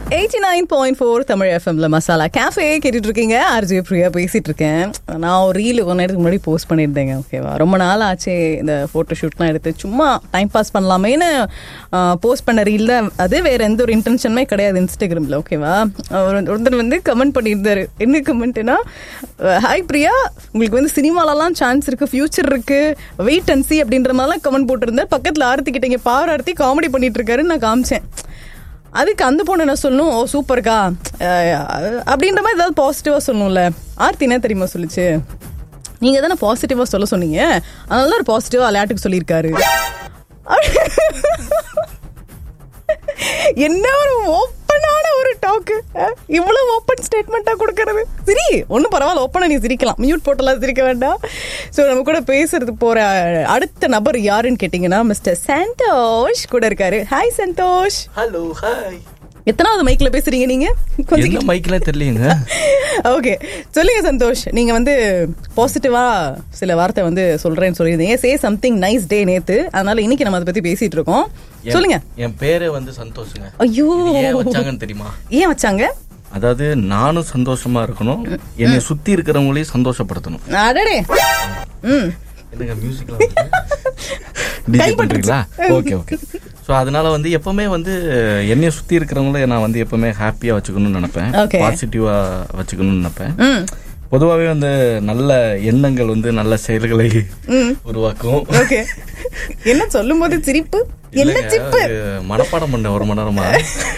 89.4 தமிழ் எஃப்எம்ல மசாலா கேஃபே கேட்டுட்டு இருக்கீங்க. ஆர்ஜே பிரியா பேசிட்டு இருக்கேன். நான் ஒரு ரீல் கொஞ்ச நேரத்துக்கு முன்னாடி போஸ்ட் பண்ணியிருந்தேங்க. ஓகேவா, ரொம்ப நாள் ஆச்சு இந்த ஃபோட்டோ ஷூட்லாம் எடுத்து சும்மா டைம் பாஸ் பண்ணலாமேன்னு போஸ்ட் பண்ண ரீல் தான் அது. வேற எந்த ஒரு இன்டென்ஷனுமே கிடையாது இன்ஸ்டாகிராமில். ஓகேவா, ஒருத்தர் வந்து கமெண்ட் பண்ணியிருந்தாரு. என்ன கமெண்ட்னா, ஹாய் பிரியா, உங்களுக்கு வந்து சினிமாலலாம் சான்ஸ் இருக்கு, ஃபியூச்சர் இருக்கு, வெயிட் அண்ட் சி அப்படின்ற மாதிரிலாம் கமெண்ட் போட்டிருந்தார். பக்கத்தில் ஆர்த்தி கிட்டங்க பாவ ஆர்த்தி காமெடி பண்ணிட்டு இருக்காருன்னு நான் காமிச்சேன். அதுக்கு அந்த பொண்ணு என்ன சொல்லணும், ஓ சூப்பர்க்கா அப்படின்ற மாதிரி ஏதாவது பாசிட்டிவாக சொல்லணும்ல. ஆர்த்தி என்ன தெரியுமா சொல்லிச்சு, நீங்கள் தானே பாசிட்டிவாக சொல்ல சொன்னீங்க, அதனால ஒரு பாசிட்டிவாக விளையாட்டுக்கு சொல்லியிருக்காரு. என்ன ஒரு ஓப்பனான ஒரு டாக்கு, இவ்வளவு ஓப்பன் ஸ்டேட்மெண்டா கொடுக்கறது. சரி, ஒன்றும் பரவாயில்ல, ஓப்பனா நீ சிரிக்கலாம், மியூட் போட்டெல்லாம் சிரிக்க வேண்டாம். ஸோ நம்ம கூட பேசுறது போற அடுத்த நபர் யாருன்னு கேட்டீங்கன்னா மிஸ்டர் சந்தோஷ் கூட இருக்காரு. ஹாய் சந்தோஷ். Hello, hi. எத்தனாவது மைக்ல பேசுறீங்க நீங்க? கொஞ்சம் மைக்ல தெரியலங்க. ஓகே, சொல்லுங்க சந்தோஷ். நீங்க வந்து பாசிட்டிவா சில வார்த்தை வந்து சொல்றேன்னு சொல்லியிருந்தீங்க. சே சம்திங் நைஸ் டே நேத்து, அதனால இன்னைக்கு நம்ம அதை பத்தி பேசிட்டு இருக்கோம். சொல்லுங்க. என் பேரே வந்து சந்தோஷங்க. ஐயோ, ஏன் வச்சாங்கன்னு தெரியுமா? ஏன் வச்சாங்க? அதாவது நானும் சந்தோஷமா இருக்கணும், என்னை சுத்தி இருக்கிறவங்களையும் சந்தோஷப்படுத்தணும். அடடே. என்னங்க மியூசிக்லாம் டிஜே பண்றீங்களா? Okay okay. ஸோ அதனால வந்து எப்பவுமே வந்து என்னைய சுத்தி இருக்கிறவங்கள நான் வந்து எப்பவுமே ஹாப்பியா வச்சுக்கணும்னு நினைப்பேன், பாசிட்டிவா வச்சுக்கணும்னு நினைப்பேன். பொதுவாகவே வந்து நல்ல எண்ணங்கள் வந்து நல்ல செயல்களை உருவாக்கும். என்ன சொல்லும் போது சிரிப்பு, மனப்பாடம் பண்ண ஒரு மணி நேரமா.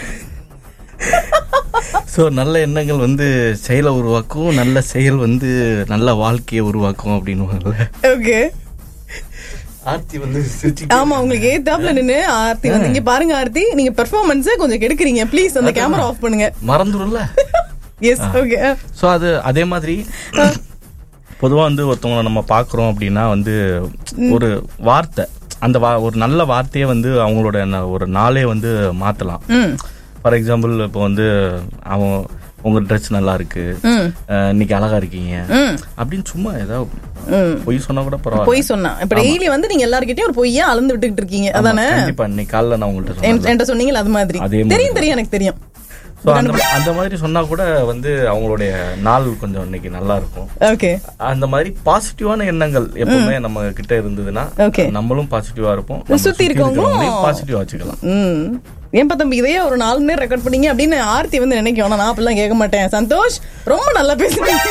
ஸோ நல்ல எண்ணங்கள் வந்து செயலை உருவாக்கும், நல்ல செயல் வந்து நல்ல வாழ்க்கையை உருவாக்கும் அப்படின்னு. ஓகே, ஆர்த்தி வந்து ஆமா, உங்களுக்கு ஏத்தாப்ல நின்னு ஆர்த்தி வந்து இங்க பாருங்க ஆர்த்தி, நீங்க பெர்ஃபார்மன்ஸ் கொஞ்சம் கெடுக்குறீங்க, ப்ளீஸ் அந்த கேமரா ஆஃப் பண்ணுங்க. மறந்துடும்ல. S, okay. ஸோ அது அதே மாதிரி பொதுவாக வந்து ஒருத்தவங்களை நம்ம பார்க்குறோம் அப்படின்னா வந்து ஒரு வார்த்தை, அந்த ஒரு நல்ல வார்த்தையை வந்து அவங்களோட ஒரு நாளே வந்து மாற்றலாம். ஃபார் எக்ஸாம்பிள், இப்போ வந்து அவன் உங்க ட்ரெஸ் நல்லா இருக்கு, இன்னைக்கு அழகா இருக்கீங்க அப்படின்னு சும்மா ஏதாவது பொய் சொன்னா கூட பரவாயில்ல. பொய் சொன்னா இப்ப டெய்லி வந்து நீங்க எல்லார்கிட்டயும் ஒரு பொய்யா அளந்து விட்டுக்கிட்டு இருக்கீங்க. அதானே? கண்டிப்பா. இன்னைக்கு காலைல நான் உங்கள்கிட்ட சொன்னீங்களா அது மாதிரி? தெரியும், எனக்கு தெரியும். அந்த மாதிரி சொன்னா கூட வந்து அவங்களுடைய நாள் கொஞ்சம் இன்னைக்கு நல்லா இருக்கும். ஓகே, அந்த மாதிரி பாசிட்டிவான எண்ணங்கள் எப்பவுமே நம்ம கிட்ட இருந்ததுன்னா நம்மளும் பாசிட்டிவா இருப்போம், சுத்தி இருக்கவங்களும் பாசிட்டிவா வச்சுக்கலாம். ஏன் தம்பி இதையே ஒரு 4 மணி நேரம் ரெக்கார்ட் பண்ணீங்க அப்படின்னு ஆர்த்தி வந்து நினைக்கணும். நான் அப்படிலாம் கேட்க மாட்டேன். சந்தோஷ் ரொம்ப நல்லா பேசுறீங்க,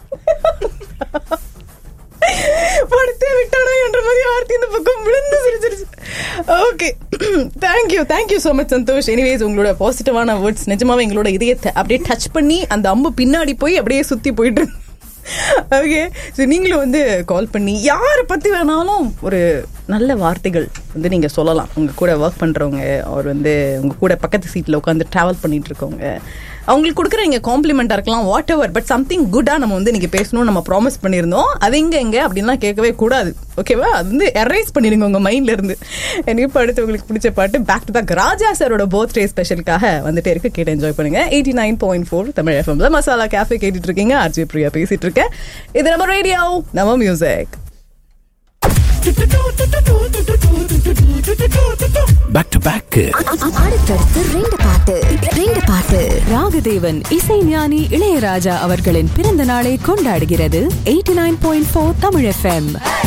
படுத்தே விட்டானோ என்ற மாதிரி ஆர்த்தி இந்த பக்கம் விழுந்து சிரிச்சிருச்சு. Okay, thank you so much Santhosh. Anyways, உங்களோட பாசிட்டிவான வேர்ட்ஸ் நிஜமாவே எங்களோட இதயத்தை அப்படியே டச் பண்ணி அந்த அம்பு பின்னாடி போய் அப்படியே சுத்தி போயிட்டு. ஓகே, ஸோ நீங்களும் வந்து கால் பண்ணி யாரை பற்றி வேணாலும் ஒரு நல்ல வார்த்தைகள் வந்து நீங்கள் சொல்லலாம். உங்கள் கூட ஒர்க் பண்ணுறவங்க, அவர் வந்து உங்கள் கூட பக்கத்து சீட்டில் உட்காந்து ட்ராவல் பண்ணிட்டு இருக்கவங்க, அவங்களுக்கு கொடுக்குற நீங்கள் காம்ப்ளிமெண்ட்டாக இருக்கலாம், வாட் எவர், பட் சம்திங் குட்டாக நம்ம வந்து நீங்கள் பேசணும்னு நம்ம ப்ராமிஸ் பண்ணியிருந்தோம். அது எங்கே அப்படின்லாம் கேட்கவே கூடாது. ஓகேவா, அது வந்து எரேஸ் பண்ணிடுங்க உங்கள் மைண்ட்ல இருந்து. இப்போ அடுத்து உங்களுக்கு பிடிச்ச பாட்டு பேக் டு பேக் ராஜா சாரோட பர்த்டே ஸ்பெஷலுக்காக வந்துட்டே இருக்கு, கேட்டு என்ஜாய் பண்ணுங்க. 89.4 தமிழ் எஃப்எம்ல மசாலா கேஃபே கேட்டுட்டு இருக்கீங்க. ஆர்ஜே பிரியா பேசிட்டு இருக்கேன். இது நம்ம ரேடியோ, நம்ம மியூசிக். பேக் டு பேக் அடுத்தடுத்து ரெண்டு பாட்டு. ராகதேவன் இசைஞானி இளையராஜா அவர்களின் பிறந்த நாளை கொண்டாடுகிறது 89.4 தமிழ் எஃப்எம்.